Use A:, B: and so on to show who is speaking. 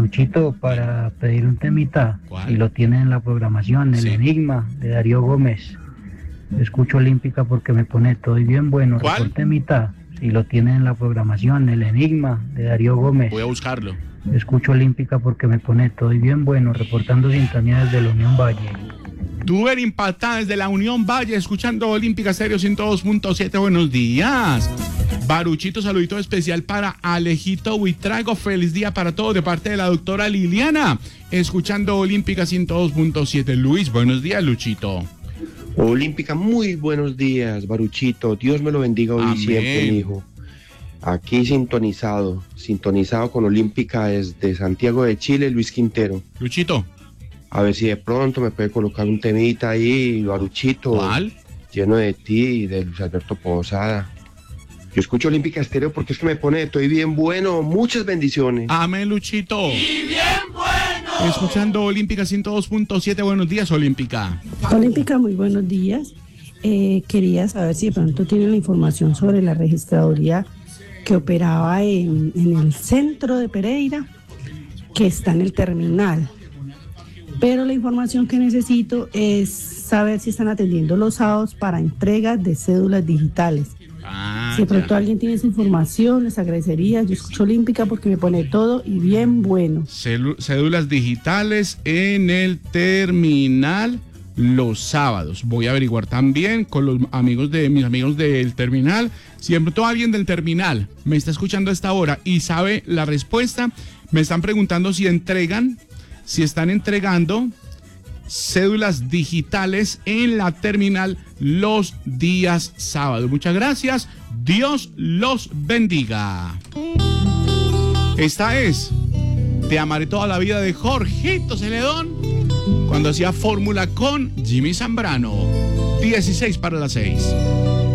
A: Baruchito, para pedir un temita,
B: ¿Cuál?
A: si lo tienen en la programación, El
B: Sí.
A: Enigma, de Darío Gómez. Escucho Olímpica porque me pone todo y bien bueno.
B: ¿Cuál?
A: Reporte mitad, si lo tienen en la programación, El Enigma, de Darío Gómez.
B: Voy a buscarlo.
A: Escucho Olímpica porque me pone todo y bien bueno, reportando sintonía desde la Unión Valle.
B: Duber impactada desde la Unión Valle, escuchando Olímpica Stereo 102.7. Buenos días. Baruchito, saludito especial para Alejito Buitrago. Feliz día para todos de parte de la doctora Liliana. Escuchando Olímpica 102.7. Luis, buenos días, Luchito.
C: Olímpica, muy buenos días, Baruchito. Dios me lo bendiga hoy y siempre, mi hijo. Aquí sintonizado con Olímpica desde Santiago de Chile, Luis Quintero.
B: Luchito.
C: A ver si de pronto me puede colocar un temita ahí, Baruchito.
B: ¿Cuál?
C: Lleno de ti y de Luis Alberto Posada. Yo escucho Olímpica Estéreo porque es que me pone estoy bien bueno. Muchas bendiciones.
B: Amén, Luchito. Y bien bueno. Escuchando Olímpica 102.7. Buenos días, Olímpica.
D: Olímpica, muy buenos días. Quería saber si de pronto tienen la información sobre la registraduría que operaba en el centro de Pereira, que está en el terminal. Pero la información que necesito es saber si están atendiendo los sábados para entregas de cédulas digitales. Si de pronto alguien tiene esa información, les agradecería. Yo escucho Olímpica porque me pone todo y bien bueno.
B: Cédulas digitales en el terminal los sábados. Voy a averiguar también con los amigos de mis amigos del terminal. Si de pronto alguien del terminal me está escuchando a esta hora y sabe la respuesta, me están preguntando si están entregando cédulas digitales en la terminal los días sábados. Muchas gracias. Dios los bendiga. Esta es Te amaré toda la vida de Jorgito Celedón cuando hacía fórmula con Jimmy Zambrano. 16 para las 6.